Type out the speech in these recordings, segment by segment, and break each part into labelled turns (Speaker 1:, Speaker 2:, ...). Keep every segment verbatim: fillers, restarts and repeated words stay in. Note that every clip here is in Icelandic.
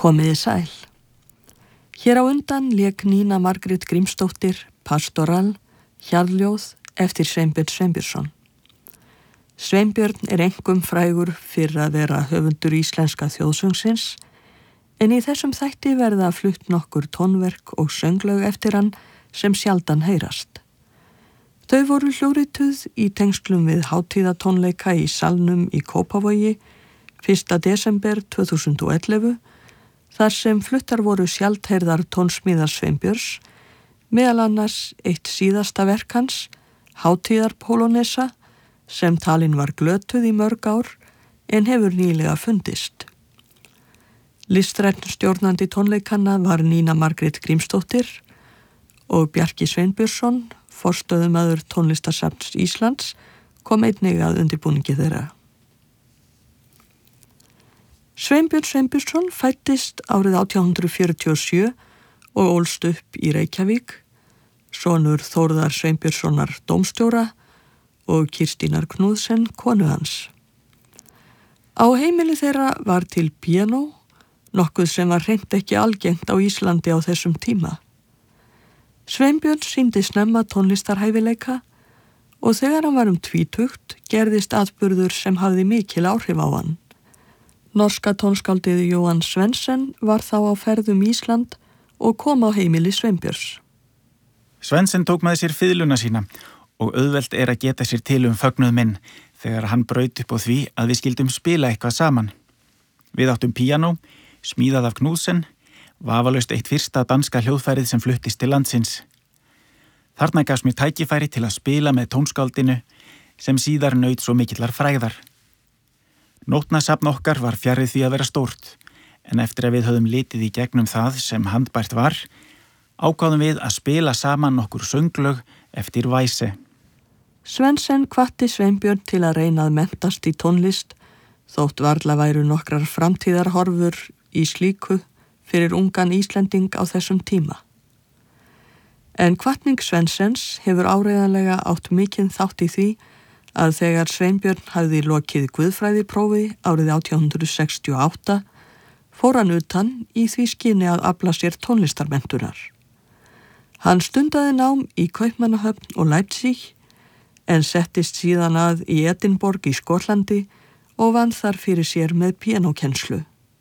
Speaker 1: Komiði sæl. Hér á undan lék Nína Margrét Grímsdóttir Pastoral, hjarðljóð eftir Sveinbjörn Sveinbjörnsson. Sveinbjörn er einkum frægur fyrir að vera höfundur íslenska þjóðsöngsins, en í þessum þætti verða flutt nokkur tónverk og sönglög eftir hann sem sjaldan heyrast. Þau voru hljóðrituð í tengslum við hátíðatónleika í Salnum í Kópavogi fyrsta desember tvö þúsund og ellefu, þar sem fluttar voru sjaldheyrðar tónsmíðar Sveinbjörns, meðal annars eitt síðasta verk hans, Hátíðarpólonesa, sem talin var glötuð í mörg ár en hefur nýlega fundist. Listrænn stjórnandi tónleikanna var Nína Margrét Grímsdóttir og Bjarki Sveinbjörnsson, forstöðumaður Tónlistarsafns Íslands, kom einnig að undirbúningi þeirra. Sveinbjörn Sveinbjörnsson fæddist árið átján hundrað fjörutíu og sjö og ólst upp í Reykjavík, sonur Þórðar Sveinbjörnssonar dómstjóra og Kirstínar Knúðsen, konu hans. Á heimili þeirra var til píanó, nokkuð sem var hreint ekki algengt á Íslandi á þessum tíma. Sveinbjörn sýndi snemma tónlistarhæfileika og þegar hann var um tvítugt gerðist atburður sem hafði mikil áhrif á hann. Norska tónskáldið Jóhann Svendsen var þá á ferðum Ísland og kom á heimili Sveinbjörns.
Speaker 2: Svendsen tók með sér fiðluna sína og auðvelt er að geta sér til um fögnuð minn þegar hann braut upp á því að við skildum spila eitthvað saman. Við áttum píanó, smíðað af Knúðsen, vafalaust eitt fyrsta danska hljóðfærið sem fluttist til landsins. Þarna gafst mér tækifæri til að spila með tónskáldinu sem síðar naut svo mikillar frægðar. Nótnasafn okkar var fjarri því að vera stórt, en eftir að við höfðum litið í gegnum það sem handbært var, ákváðum við að spila saman nokkur sönglög eftir Væse.
Speaker 1: Svendsen hvatti Sveinbjörn til að reyna að menntast í tónlist, þótt varla væru nokkrar framtíðarhorfur í slíku fyrir ungan Íslending á þessum tíma. En hvatning Svendsens hefur áreiðanlega átt mikinn þátt í því að þegar Sveinbjörn hafði lokið guðfræðiprófi árið átján hundrað sextíu og átta fór hann utan í því skyni að afla sér tónlistarmenntunar. Hann stundaði nám í Kaupmannahöfn og Leipzig en settist síðan að í Edinborg í Skotlandi og vann þar fyrir sér með píanókennslu.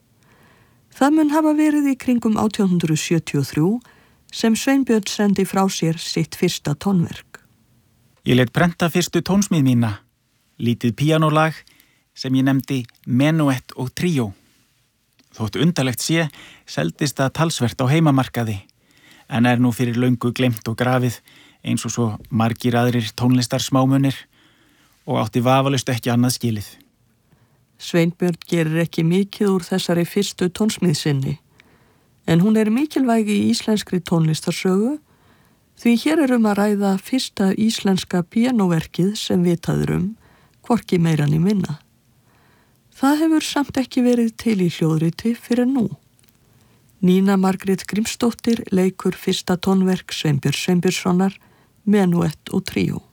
Speaker 1: Það mun hafa verið í kringum átján hundrað sjötíu og þrjú sem Sveinbjörn sendi frá sér sitt fyrsta tónverk.
Speaker 2: Ég lét prenta fyrstu tónsmíð mína, lítið píanólag sem ég nefndi Menuett og Tríó. Þótt undarlegt sé, seldist það talsvert á heimamarkaði, en er nú fyrir löngu glemt og grafið eins og svo margir aðrir tónlistar smámunir og átti vafalaust ekki annað skilið.
Speaker 1: Sveinbjörn gerir ekki mikið úr þessari fyrstu tónsmíð sinni, en hún er mikilvæg í íslenskri tónlistarsögu, því hér er um að ræða fyrsta íslenska píanóverkið sem vitaður um, hvorki meira né minna. Það hefur samt ekki verið til í hljóðriti fyrir nú. Nína Margrét Grímsdóttir leikur fyrsta tónverk Sveinbjörns Sveinbjörnssonar, Menuett og Tríó.